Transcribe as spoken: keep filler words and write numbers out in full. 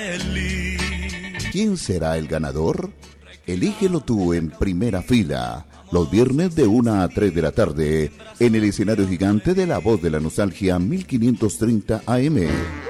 ¿Quién será el ganador? Elígelo tú en Primera Fila, los viernes de una a tres de la tarde, en el escenario gigante de La Voz de la Nostalgia mil quinientos treinta A M.